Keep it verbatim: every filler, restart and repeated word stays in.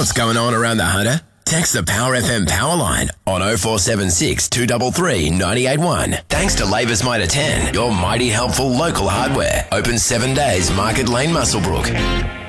what's going on around the Hunter? Text the Power F M power line on oh four seven six, two three three, nine eight one. Thanks to Labour's Mitre ten, your mighty helpful local hardware. Open seven days, Market Lane, Muswellbrook.